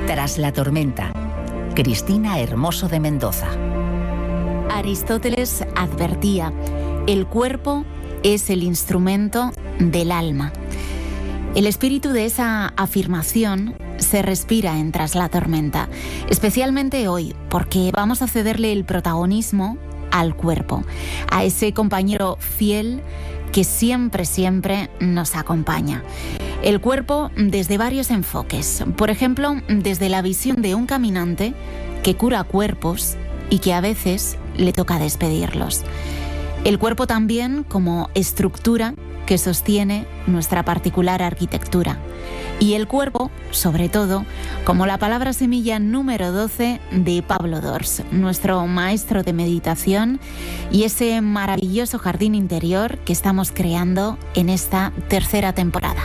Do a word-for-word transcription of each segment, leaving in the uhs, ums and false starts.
Tras la tormenta, Cristina Hermoso de Mendoza. Aristóteles advertía, el cuerpo es el instrumento del alma. El espíritu de esa afirmación se respira en Tras la tormenta, especialmente hoy, porque vamos a cederle el protagonismo al cuerpo, a ese compañero fiel que siempre, siempre nos acompaña. El cuerpo desde varios enfoques, por ejemplo, desde la visión de un caminante que cura cuerpos y que a veces le toca despedirlos. El cuerpo también como estructura que sostiene nuestra particular arquitectura. Y el cuerpo, sobre todo, como la palabra semilla número doce de Pablo Dors, nuestro maestro de meditación, y ese maravilloso jardín interior que estamos creando en esta tercera temporada.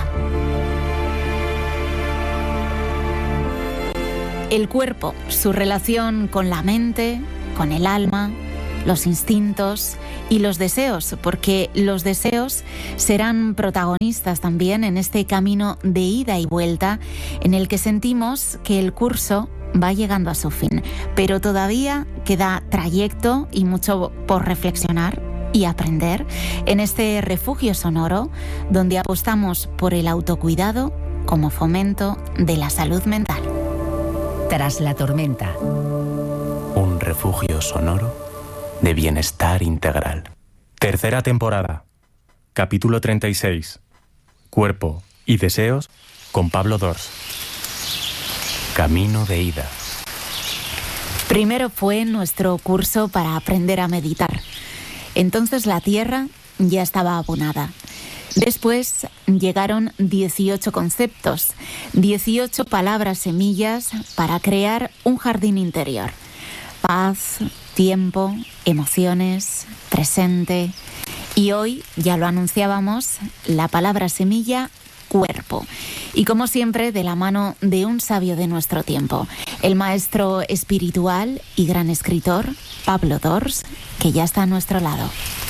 El cuerpo, su relación con la mente, con el alma, los instintos y los deseos, porque los deseos serán protagonistas también en este camino de ida y vuelta en el que sentimos que el curso va llegando a su fin, pero todavía queda trayecto y mucho por reflexionar y aprender en este refugio sonoro donde apostamos por el autocuidado como fomento de la salud mental. Tras la tormenta. Un refugio sonoro de bienestar integral. Tercera temporada. Capítulo treinta y seis. Cuerpo y deseos con Pablo Dors. Camino de ida. Primero fue nuestro curso para aprender a meditar. Entonces la tierra ya estaba abonada. Después llegaron dieciocho conceptos, dieciocho palabras semillas para crear un jardín interior. Paz, tiempo, emociones, presente. Y hoy, ya lo anunciábamos, la palabra semilla, cuerpo. Y como siempre, de la mano de un sabio de nuestro tiempo, el maestro espiritual y gran escritor, Pablo Dors, que ya está a nuestro lado.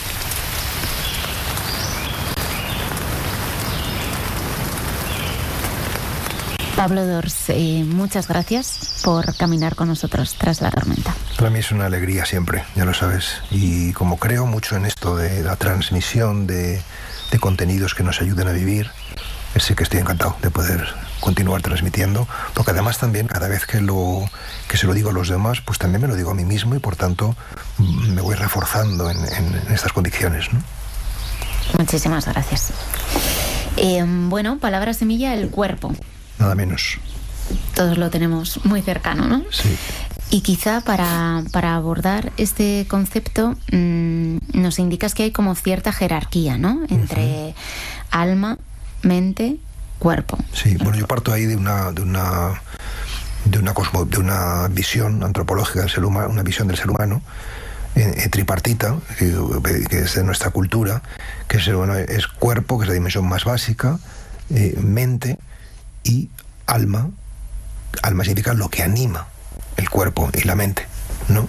Pablo Dors, eh, muchas gracias por caminar con nosotros tras la tormenta. Para mí es una alegría siempre, ya lo sabes. Y como creo mucho en esto de la transmisión de, de contenidos que nos ayuden a vivir, sí que estoy encantado de poder continuar transmitiendo, porque además también cada vez que, lo, que se lo digo a los demás, pues también me lo digo a mí mismo y por tanto me voy reforzando en, en, en estas condiciones, ¿no? Muchísimas gracias. Eh, bueno, palabra semilla, el cuerpo. Nada menos. Todos lo tenemos muy cercano, ¿no? Sí. Y quizá para, para abordar este concepto mmm, nos indicas que hay como cierta jerarquía, ¿no? Entre uh-huh. alma, mente, cuerpo. Sí, bueno, yo parto ahí de una de una de una cosmo, de una visión antropológica del ser humano, una visión del ser humano eh, eh, tripartita, que, que es de nuestra cultura, que el ser humano es cuerpo, que es la dimensión más básica, eh, mente y alma. Alma significa lo que anima el cuerpo y la mente, ¿no?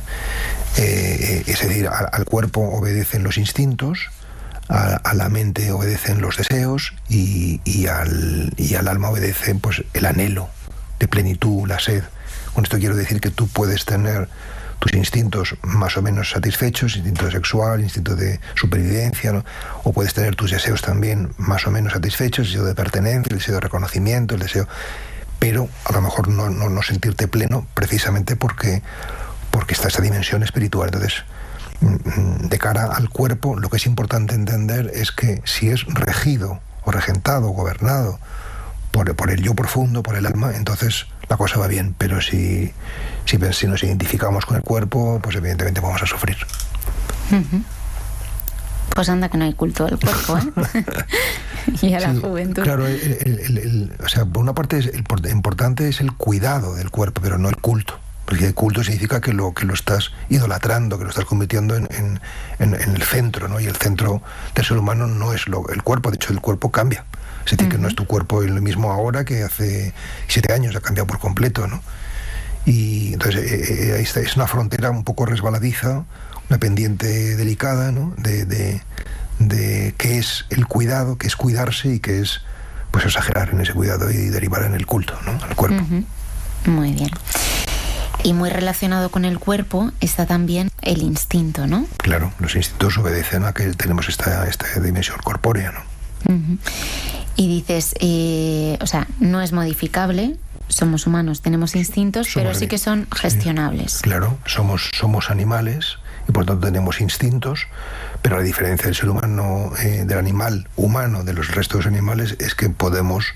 Eh, es decir, a, al cuerpo obedecen los instintos, a, a la mente obedecen los deseos y, y, al, y al alma obedecen pues el anhelo de plenitud, la sed. Con esto quiero decir que tú puedes tener tus instintos más o menos satisfechos, instinto sexual, instinto de supervivencia, ¿no? O puedes tener tus deseos también más o menos satisfechos, el deseo de pertenencia, el deseo de reconocimiento, el deseo... pero a lo mejor no, no, no sentirte pleno precisamente porque, porque está esa dimensión espiritual. Entonces, de cara al cuerpo, lo que es importante entender es que si es regido o regentado o gobernado por, por el yo profundo, por el alma, entonces la cosa va bien, pero si, si, si nos identificamos con el cuerpo, pues evidentemente vamos a sufrir. Uh-huh. Pues anda que no hay culto del cuerpo, ¿eh? Y a la sí, juventud. Claro, el, el, el, el, o sea, por una parte es, el importante es el cuidado del cuerpo, pero no el culto. Porque el culto significa que lo, que lo estás idolatrando, que lo estás convirtiendo en, en, en, en el centro, ¿no? Y el centro del ser humano no es lo, el cuerpo, de hecho el cuerpo cambia. Es decir, uh-huh. que no es tu cuerpo el mismo ahora que hace siete años, ha cambiado por completo, ¿no? Y entonces eh, eh, esta es una frontera un poco resbaladiza, una pendiente delicada, ¿no? De, de, de qué es el cuidado, qué es cuidarse y qué es pues exagerar en ese cuidado y derivar en el culto, ¿no? Al cuerpo. Uh-huh. Muy bien. Y muy relacionado con el cuerpo está también el instinto, ¿no? Claro, los instintos obedecen a que tenemos esta, esta dimensión corpórea, ¿no? Uh-huh. Y dices, eh, o sea, no es modificable, somos humanos, tenemos instintos, somos, pero sí que son gestionables. Sí, claro, somos, somos animales y por tanto tenemos instintos, pero la diferencia del ser humano, eh, del animal humano, de los restos de los animales, es que podemos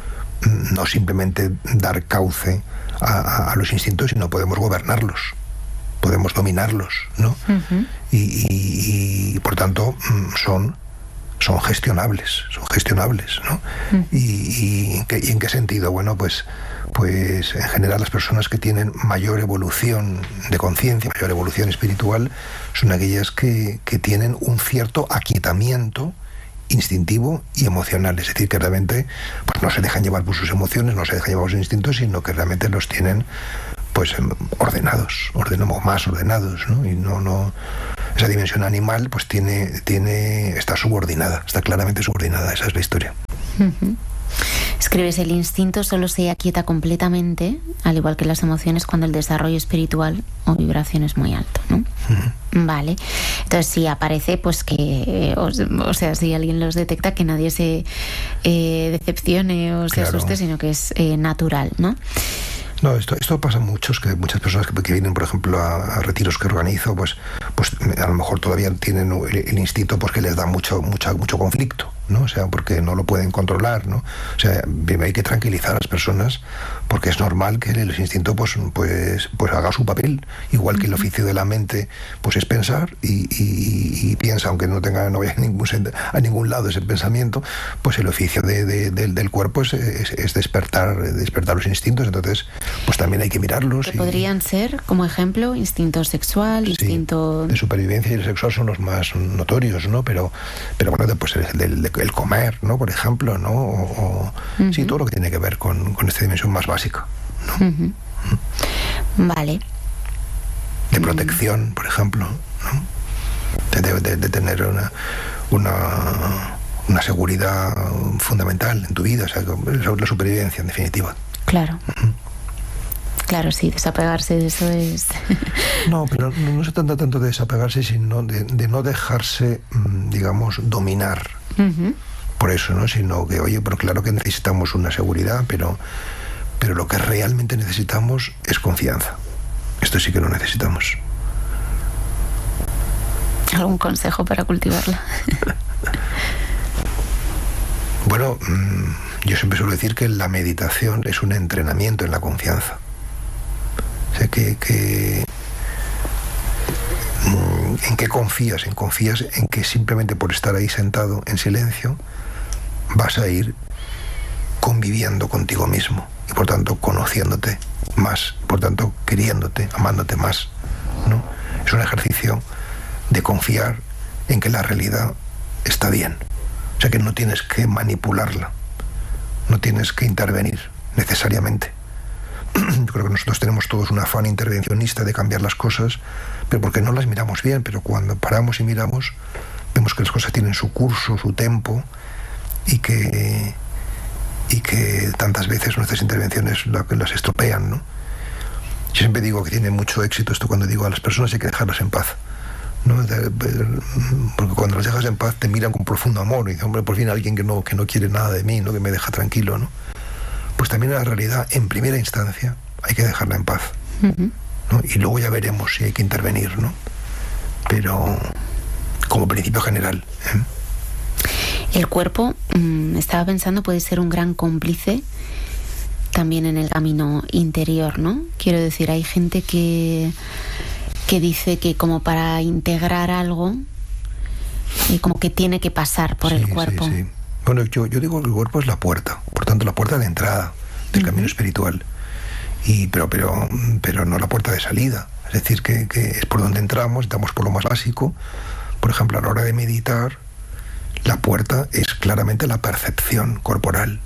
no simplemente dar cauce a, a, a los instintos, sino podemos gobernarlos, podemos dominarlos, ¿no? Uh-huh. y, y, y por tanto son, son gestionables, son gestionables, ¿no? Uh-huh. y, y, ¿en qué, ¿Y en qué sentido? Bueno, pues, pues en general las personas que tienen mayor evolución de conciencia, mayor evolución espiritual, son aquellas que, que tienen un cierto aquietamiento instintivo y emocional, es decir, que realmente pues no se dejan llevar por sus emociones, no se dejan llevar por sus instintos, sino que realmente los tienen pues ordenados, ordenamos más ordenados, ¿no? Y no, no, esa dimensión animal pues tiene, tiene, está subordinada, está claramente subordinada, esa es la historia. Uh-huh. Escribes, el instinto solo se aquieta completamente, al igual que las emociones, cuando el desarrollo espiritual o vibración es muy alto, ¿no? Uh-huh. Vale. Entonces, si aparece, pues que, o, o sea, si alguien los detecta, que nadie se eh, decepcione o se claro. asuste, sino que es eh, natural, ¿no? No, esto, esto pasa muchos, que muchas personas que, que vienen, por ejemplo, a, a retiros que organizo, pues, pues a lo mejor todavía tienen el, el instinto pues que les da mucho, mucha, mucho conflicto, ¿no? O sea, porque no lo pueden controlar, ¿no? O sea, hay que tranquilizar a las personas, porque es normal que el instinto pues, pues, pues haga su papel, igual que el oficio de la mente pues es pensar y, y, y piensa, aunque no tenga, no vaya a ningún, a ningún lado ese pensamiento, pues el oficio de, de, de, del cuerpo es, es, es despertar, despertar los instintos. Entonces pues también hay que mirarlos. Que podrían ser, como ejemplo, instinto sexual, instinto... Sí, de supervivencia y el sexual son los más notorios, ¿no? Pero, pero bueno, pues el, el, el comer, ¿no? Por ejemplo, ¿no? O, o uh-huh. sí, todo lo que tiene que ver con, con esta dimensión más básica, ¿no? Uh-huh. Uh-huh. Vale. De protección, uh-huh. por ejemplo, ¿no? De, de, de tener una, una, una seguridad fundamental en tu vida, o sea, la supervivencia, en definitiva. Claro. Uh-huh. Claro, sí, desapegarse de eso es... No, pero no, no se trata tanto de desapegarse, sino de, de no dejarse, digamos, dominar uh-huh. por eso, ¿no? Sino que, oye, pero claro que necesitamos una seguridad, pero, pero lo que realmente necesitamos es confianza. Esto sí que lo necesitamos. ¿Algún consejo para cultivarla? Bueno, yo siempre suelo decir que la meditación es un entrenamiento en la confianza. O sea, que, que ¿en qué confías? En confías en que simplemente por estar ahí sentado en silencio vas a ir conviviendo contigo mismo y por tanto conociéndote más, por tanto queriéndote, amándote más, ¿no? Es un ejercicio de confiar en que la realidad está bien. O sea, que no tienes que manipularla, no tienes que intervenir necesariamente. Yo creo que nosotros tenemos todos un afán intervencionista de cambiar las cosas, pero porque no las miramos bien, pero cuando paramos y miramos, vemos que las cosas tienen su curso, su tempo, y que, y que tantas veces nuestras intervenciones las estropean, ¿no? Yo siempre digo que tiene mucho éxito esto cuando digo a las personas hay que dejarlas en paz, ¿no? Porque cuando las dejas en paz te miran con profundo amor y dicen, hombre, por fin alguien que no, que no quiere nada de mí, ¿no? Que me deja tranquilo, ¿no? Pues también en la realidad, en primera instancia, hay que dejarla en paz, uh-huh. ¿no? Y luego ya veremos si hay que intervenir, ¿no? Pero como principio general, ¿eh? El cuerpo, mmm, estaba pensando, puede ser un gran cómplice también en el camino interior, ¿no? Quiero decir, hay gente que, que dice que como para integrar algo, y como que tiene que pasar por sí, el cuerpo. Sí, sí. Bueno, yo, yo digo que el cuerpo es la puerta, por tanto la puerta de entrada del uh-huh. camino espiritual, y, pero, pero, pero no la puerta de salida. Es decir, que, que es por donde entramos, entramos por lo más básico. Por ejemplo, a la hora de meditar, la puerta es claramente la percepción corporal.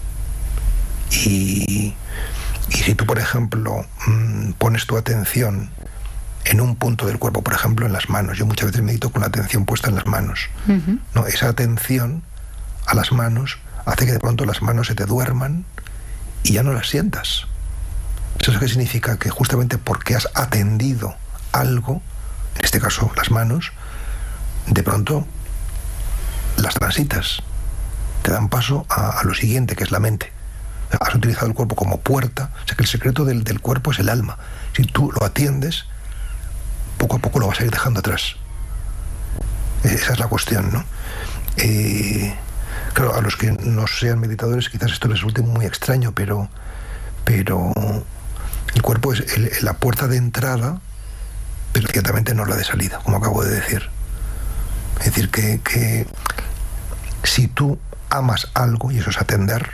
Y, y si tú, por ejemplo, pones tu atención en un punto del cuerpo, por ejemplo, en las manos, yo muchas veces medito con la atención puesta en las manos, uh-huh. ¿no? Esa atención a las manos hace que de pronto las manos se te duerman y ya no las sientas. ¿Eso qué significa? Que justamente porque has atendido algo, en este caso las manos, de pronto las transitas, te dan paso a, a lo siguiente, que es la mente. Has utilizado el cuerpo como puerta. O sea que el secreto del, del cuerpo es el alma. Si tú lo atiendes, poco a poco lo vas a ir dejando atrás. Esa es la cuestión, ¿no? Eh, claro, a los que no sean meditadores quizás esto les resulte muy extraño, pero, pero el cuerpo es el, la puerta de entrada, pero ciertamente no la de salida, como acabo de decir. Es decir, que, que si tú amas algo, y eso es atender,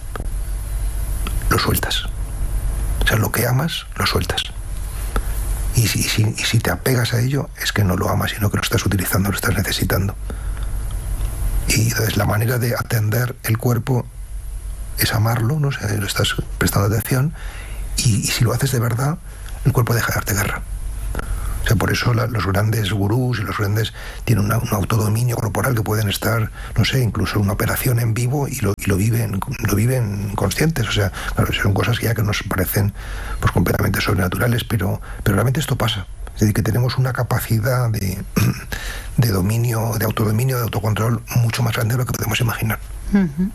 lo sueltas. O sea, lo que amas, lo sueltas. Y si, y, si, y si te apegas a ello, es que no lo amas, sino que lo estás utilizando, lo estás necesitando. Y entonces la manera de atender el cuerpo es amarlo, ¿no? O sea, lo estás prestando atención, y, y si lo haces de verdad, el cuerpo deja de darte guerra. O sea, por eso la, los grandes gurús y los grandes tienen una, un autodominio corporal que pueden estar, no sé, incluso una operación en vivo y lo, y lo viven lo viven conscientes. O sea, claro, son cosas que ya que nos parecen pues completamente sobrenaturales, pero, pero realmente esto pasa. Es decir, que tenemos una capacidad de, de dominio, de autodominio, de autocontrol mucho más grande de lo que podemos imaginar. Uh-huh.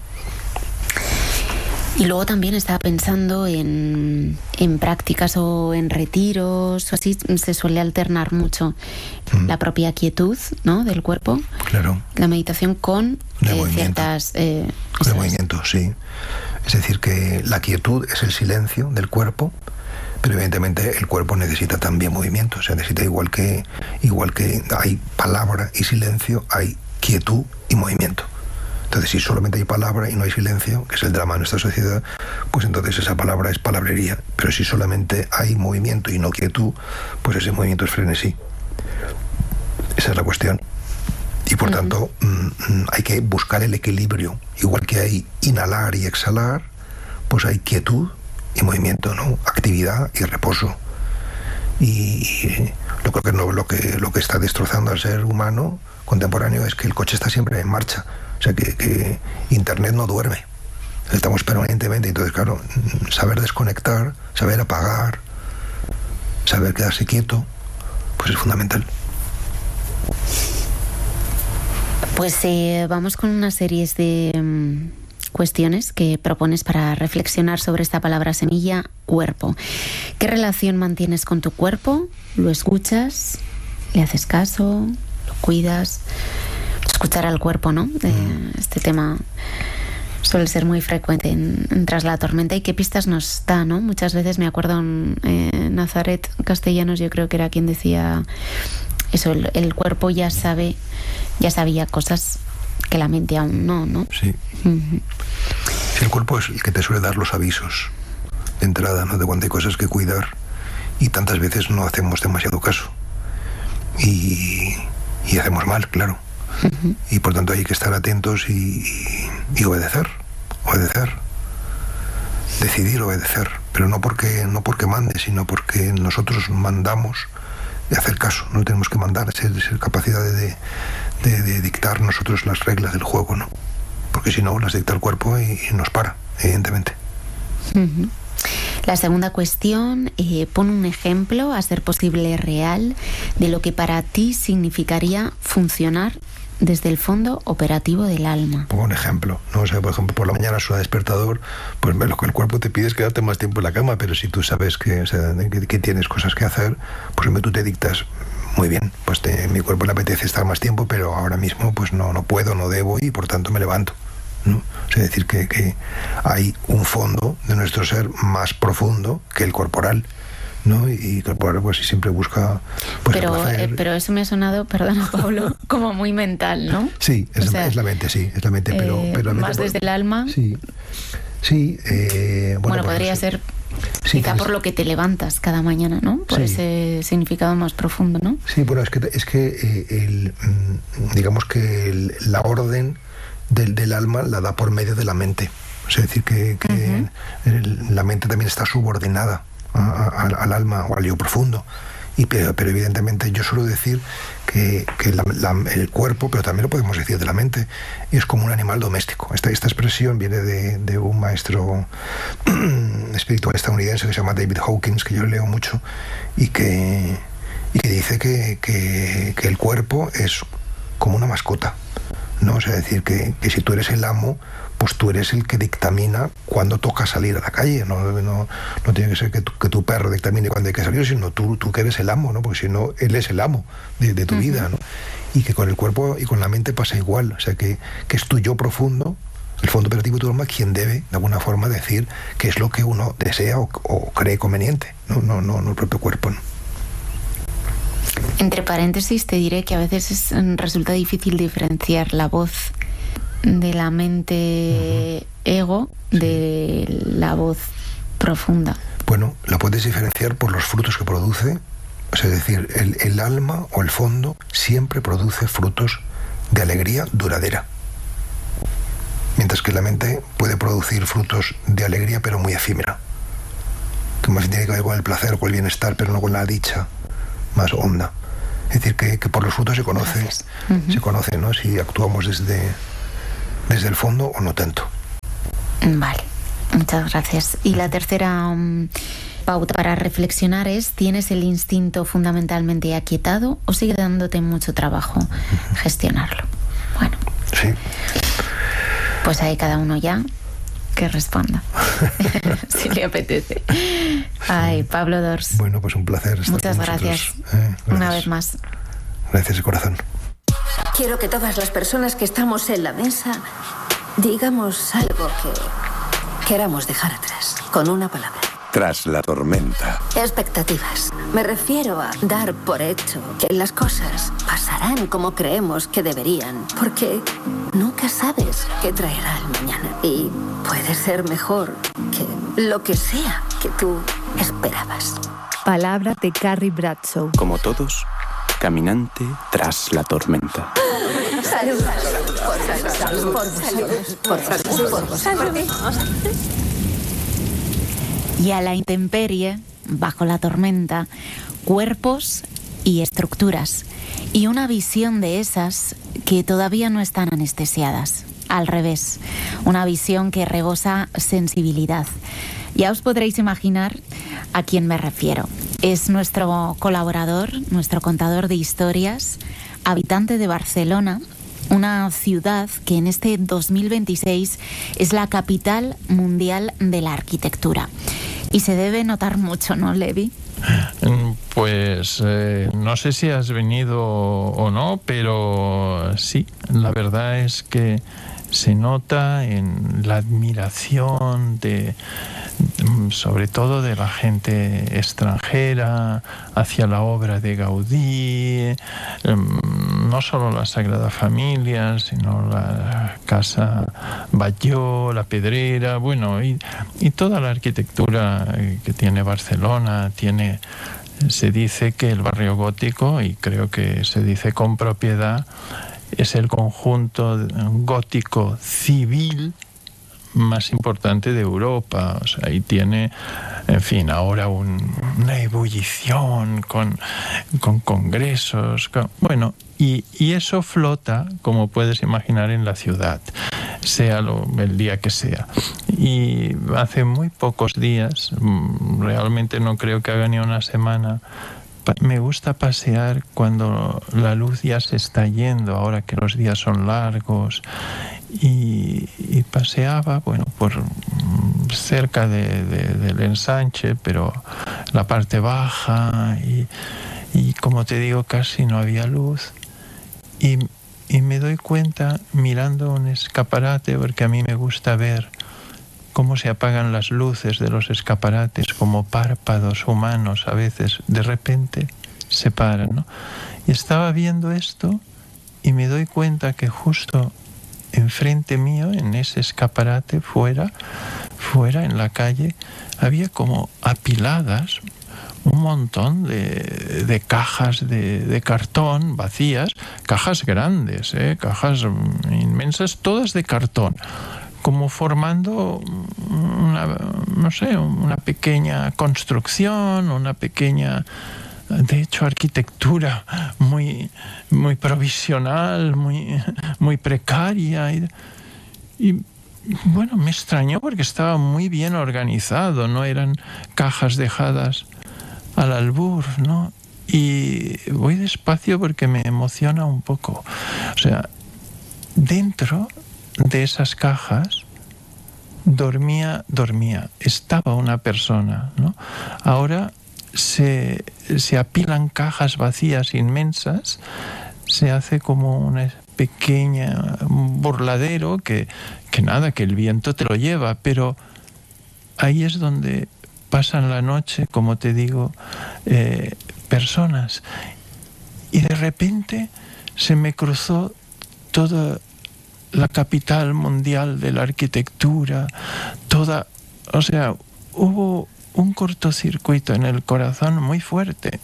Y luego también estaba pensando en, en prácticas o en retiros, o así se suele alternar mucho mm. la propia quietud, ¿no?, del cuerpo. Claro. La meditación con eh, ciertas... Eh, con el movimiento, sí. Es decir, que la quietud es el silencio del cuerpo, pero evidentemente el cuerpo necesita también movimiento. O sea, necesita igual que, igual que hay palabra y silencio, hay quietud y movimiento. Entonces, si solamente hay palabra y no hay silencio, que es el drama de nuestra sociedad, pues entonces esa palabra es palabrería. Pero si solamente hay movimiento y no quietud, pues ese movimiento es frenesí. Esa es la cuestión. Y por uh-huh. tanto, mmm, hay que buscar el equilibrio. Igual que hay inhalar y exhalar, pues hay quietud y movimiento, ¿no? Actividad y reposo. Y lo que, no, lo que, lo que está destrozando al ser humano contemporáneo es que el coche está siempre en marcha. O sea, que, que Internet no duerme. Estamos permanentemente. Entonces, claro, saber desconectar, saber apagar, saber quedarse quieto, pues es fundamental. Pues eh, vamos con una serie de um, cuestiones que propones para reflexionar sobre esta palabra semilla, cuerpo. ¿Qué relación mantienes con tu cuerpo? ¿Lo escuchas? ¿Le haces caso? ¿Lo cuidas? Escuchar al cuerpo, ¿no? Eh, este tema suele ser muy frecuente en, en Tras la Tormenta. ¿Y qué pistas nos da, no? Muchas veces me acuerdo en eh, Nazaret Castellanos, yo creo que era quien decía eso, el, el cuerpo ya sabe, ya sabía cosas que la mente aún no, ¿no? Sí. Uh-huh. Sí, el cuerpo es el que te suele dar los avisos de entrada, ¿no? De cuando hay cosas que cuidar, y tantas veces no hacemos demasiado caso. Y, y hacemos mal, claro. Uh-huh. Y por tanto hay que estar atentos y, y, y obedecer, obedecer, decidir obedecer, pero no porque no porque mande, sino porque nosotros mandamos de hacer caso. No tenemos que mandar, es ser capacidad de, de, de dictar nosotros las reglas del juego, ¿no? Porque si no, las dicta el cuerpo y, y nos para, evidentemente. Uh-huh. La segunda cuestión, eh, pon un ejemplo, a ser posible real, de lo que para ti significaría funcionar desde el fondo operativo del alma. Pongo un ejemplo, ¿no? O sea, por ejemplo, por la mañana suena despertador, pues lo que el cuerpo te pide es quedarte más tiempo en la cama, pero si tú sabes que, o sea, que, que tienes cosas que hacer, pues tú te dictas, muy bien, pues te, mi cuerpo le apetece estar más tiempo, pero ahora mismo pues no, no puedo, no debo, y por tanto me levanto, ¿no? O sea, es decir, que, que hay un fondo de nuestro ser más profundo que el corporal, ¿no? Y corporal pues siempre busca pues, pero, eh, pero eso me ha sonado, perdona Pablo, como muy mental, ¿no? Sí, es, o sea, es la mente, sí, es la mente, pero, eh, pero la mente más por, desde el alma. Sí, sí. Eh, bueno, bueno, pues, podría sí. ser sí, quizá pues, por lo que te levantas cada mañana, ¿no? Por sí. ese significado más profundo, ¿no? Sí, bueno, es que es que eh, el, digamos que el, la orden del, del alma la da por medio de la mente. Es decir, que, que uh-huh. el, la mente también está subordinada A, a, al alma o al yo profundo, Y, pero, pero evidentemente yo suelo decir que, que la, la, el cuerpo, pero también lo podemos decir de la mente, es como un animal doméstico. Esta, esta expresión viene de, de un maestro espiritual estadounidense que se llama David Hawkins, que yo leo mucho, y que, y que dice que, que, que el cuerpo es como una mascota, ¿no? O sea, decir que, que si tú eres el amo, pues tú eres el que dictamina cuándo toca salir a la calle. No, no, no tiene que ser que tu, que tu perro dictamine cuándo hay que salir, sino tú, tú que eres el amo, ¿no? Porque si no, él es el amo de, de tu uh-huh. vida, ¿no? Y que con el cuerpo y con la mente pasa igual. O sea, que, que es tu yo profundo, el fondo operativo de tu alma, quien debe, de alguna forma, decir qué es lo que uno desea o, o cree conveniente, no, no, no, no el propio cuerpo, ¿no? Entre paréntesis, te diré que a veces es, resulta difícil diferenciar la voz de la mente uh-huh. ego sí. de la voz profunda. Bueno, la puedes diferenciar por los frutos que produce. O sea, es decir, el, el alma o el fondo siempre produce frutos de alegría duradera, mientras que la mente puede producir frutos de alegría pero muy efímera, que más bien tiene que ver con el placer o con el bienestar, pero no con la dicha más honda. Es decir, que, que por los frutos se conoce, uh-huh. se conoce, ¿no? Si actuamos desde desde el fondo o no tanto. Vale, muchas gracias. Y la tercera um, pauta para reflexionar es: ¿tienes el instinto fundamentalmente aquietado o sigue dándote mucho trabajo uh-huh. gestionarlo? Bueno. Sí. Pues ahí cada uno ya que responda. Si le apetece. Ay, Pablo Dors. Bueno, pues un placer estar Muchas con gracias. Eh, gracias. Una vez más. Gracias de corazón. Quiero que todas las personas que estamos en la mesa digamos algo que queramos dejar atrás, con una palabra. Tras la tormenta. Expectativas. Me refiero a dar por hecho que las cosas pasarán como creemos que deberían, porque nunca sabes qué traerá el mañana. Y puede ser mejor que lo que sea que tú esperabas. Palabra de Carrie Bradshaw. Como todos, caminante tras la tormenta. Salud. Por salud. Por salud. Por salud. Por salud. Y a la intemperie, bajo la tormenta, cuerpos y estructuras. Y una visión de esas que todavía no están anestesiadas. Al revés, una visión que rebosa sensibilidad. Ya os podréis imaginar a quién me refiero. Es nuestro colaborador, nuestro contador de historias, habitante de Barcelona, una ciudad que en este dos mil veintiséis es la capital mundial de la arquitectura. Y se debe notar mucho, ¿no, Levi? Pues eh, no sé si has venido o no, pero sí, la verdad es que se nota en la admiración de, sobre todo de la gente extranjera hacia la obra de Gaudí, no solo la Sagrada Familia, sino la Casa Batlló, la Pedrera, bueno, y, y toda la arquitectura que tiene Barcelona. Tiene, se dice que el barrio gótico, y creo que se dice con propiedad, es el conjunto gótico civil más importante de Europa. O sea, y tiene, en fin, ahora un, una ebullición con, con congresos, con, bueno, y, y eso flota, como puedes imaginar, en la ciudad, sea lo, el día que sea. Y hace muy pocos días, realmente no creo que haga ni una semana, me gusta pasear cuando la luz ya se está yendo, ahora que los días son largos, y, y paseaba, bueno, por cerca de, de, del ensanche, pero la parte baja, y, y como te digo, casi no había luz, y, y me doy cuenta mirando un escaparate, porque a mí me gusta ver cómo se apagan las luces de los escaparates, como párpados humanos a veces, de repente se paran, ¿no? Y estaba viendo esto y me doy cuenta que justo enfrente mío, en ese escaparate, fuera, fuera en la calle, había como apiladas un montón de, de cajas de, de cartón vacías, cajas grandes, ¿eh? Cajas inmensas, todas de cartón, como formando una, no sé, una pequeña construcción, una pequeña de hecho, arquitectura muy, muy provisional, muy, muy precaria. Y, y bueno, me extrañó porque estaba muy bien organizado, no eran cajas dejadas al albur, ¿no? Y voy despacio porque me emociona un poco. O sea, dentro de esas cajas dormía, dormía, estaba una persona, ¿no? Ahora se, se apilan cajas vacías inmensas, se hace como una pequeña un burladero que, que nada, que el viento te lo lleva, pero ahí es donde pasan la noche, como te digo, eh, personas. Y de repente se me cruzó toda la capital mundial de la arquitectura, toda, o sea, hubo un cortocircuito en el corazón muy fuerte.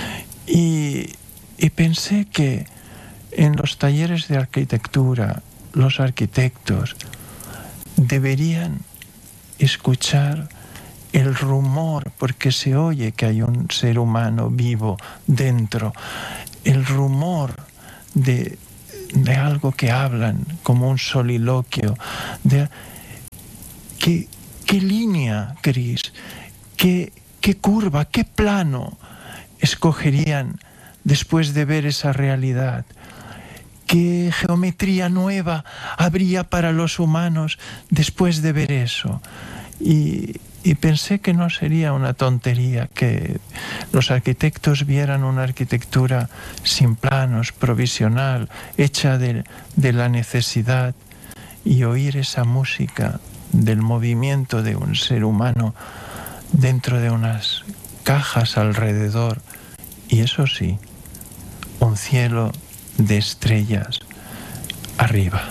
Y, y pensé que en los talleres de arquitectura, los arquitectos deberían escuchar el rumor, porque se oye que hay un ser humano vivo dentro, el rumor de, de algo que hablan, como un soliloquio. De, ¿qué, qué línea, Cris? ¿Qué, qué curva, qué plano escogerían después de ver esa realidad? ¿Qué geometría nueva habría para los humanos después de ver eso? Y, y pensé que no sería una tontería que los arquitectos vieran una arquitectura sin planos, provisional, hecha de, de la necesidad, y oír esa música del movimiento de un ser humano dentro de unas cajas alrededor. Y eso sí, un cielo de estrellas arriba.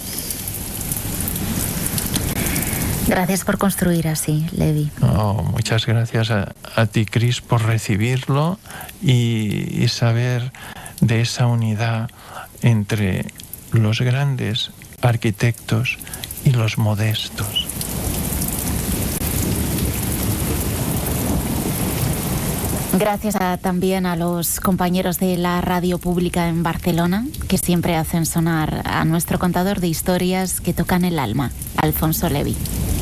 Gracias por construir así, Levi. Oh, muchas gracias a, a ti, Cris, por recibirlo y, y saber de esa unidad entre los grandes arquitectos y los modestos. Gracias a, también a los compañeros de la radio pública en Barcelona, que siempre hacen sonar a nuestro contador de historias que tocan el alma, Alfonso Levi.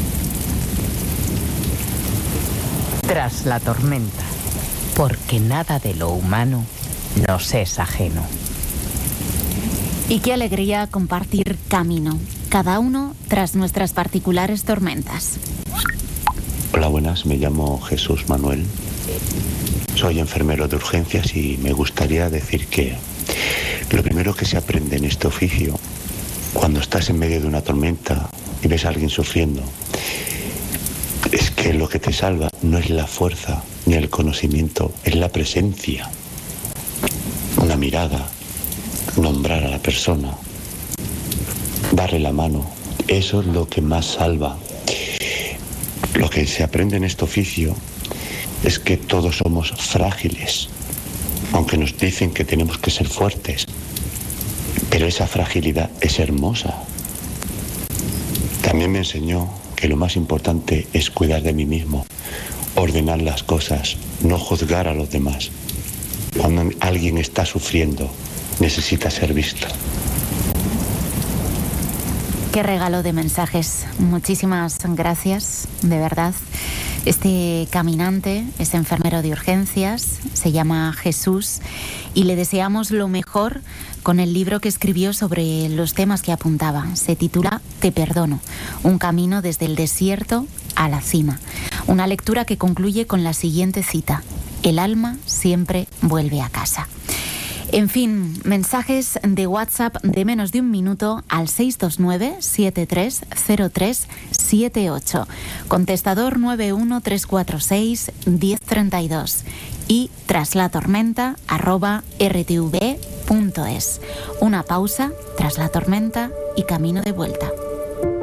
Tras la tormenta, porque nada de lo humano nos es ajeno. Y qué alegría compartir camino, cada uno tras nuestras particulares tormentas. Hola, buenas, me llamo Jesús Manuel. Soy enfermero de urgencias y me gustaría decir que lo primero que se aprende en este oficio, cuando estás en medio de una tormenta y ves a alguien sufriendo, es que lo que te salva no es la fuerza ni el conocimiento, es la presencia. Una mirada, nombrar a la persona, darle la mano, eso es lo que más salva. Lo que se aprende en este oficio es que todos somos frágiles, aunque nos dicen que tenemos que ser fuertes, pero esa fragilidad es hermosa. También me enseñó que lo más importante es cuidar de mí mismo, ordenar las cosas, no juzgar a los demás. Cuando alguien está sufriendo, necesita ser visto. Qué regalo de mensajes. Muchísimas gracias, de verdad. Este caminante es enfermero de urgencias, se llama Jesús y le deseamos lo mejor con el libro que escribió sobre los temas que apuntaba. Se titula Te perdono, un camino desde el desierto a la cima. Una lectura que concluye con la siguiente cita: el alma siempre vuelve a casa. En fin, mensajes de WhatsApp de menos de un minuto al seis dos nueve, siete tres cero tres siete ocho. Contestador nueve uno tres cuatro seis, uno cero tres dos. Y tras la tormenta, arroba r t v punto es. Una pausa, tras la tormenta y camino de vuelta.